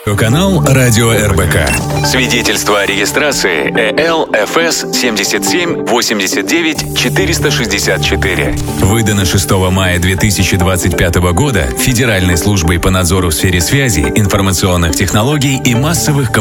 Канал Радио РБК. Свидетельство о регистрации ЭЛ-ФС 77-89-464. Выдано 6 мая 2025 года Федеральной службой по надзору в сфере связи, информационных технологий и массовых коммуникаций.